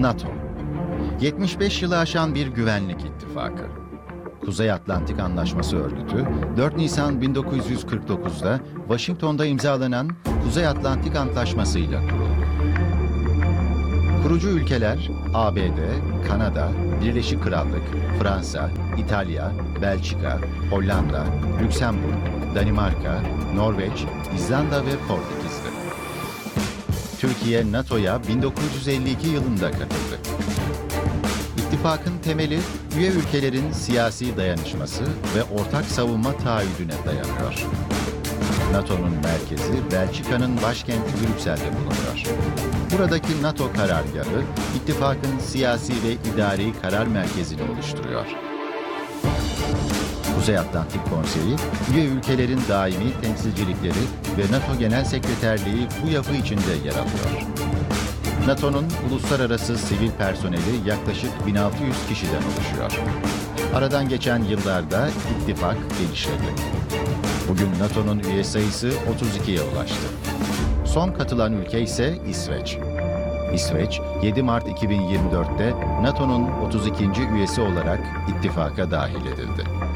NATO, 75 yılı aşan bir güvenlik ittifakı. Kuzey Atlantik Anlaşması Örgütü, 4 Nisan 1949'da Washington'da imzalanan Kuzey Atlantik Antlaşması ile kuruldu. Kurucu ülkeler ABD, Kanada, Birleşik Krallık, Fransa, İtalya, Belçika, Hollanda, Lüksemburg, Danimarka, Norveç, İzlanda ve Portekiz'di. Türkiye NATO'ya 1952 yılında katıldı. İttifakın temeli üye ülkelerin siyasi dayanışması ve ortak savunma taahhüdüne dayanıyor. NATO'nun merkezi Belçika'nın başkenti Brüksel'de bulunuyor. Buradaki NATO karargahı ittifakın siyasi ve idari karar merkezini oluşturuyor. Kuzey Atlantik Konseyi, üye ülkelerin daimi temsilcilikleri ve NATO Genel Sekreterliği bu yapı içinde yer alıyor. NATO'nun uluslararası sivil personeli yaklaşık 1600 kişiden oluşuyor. Aradan geçen yıllarda ittifak genişledi. Bugün NATO'nun üye sayısı 32'ye ulaştı. Son katılan ülke ise İsveç. İsveç, 7 Mart 2024'te NATO'nun 32. üyesi olarak ittifaka dahil edildi.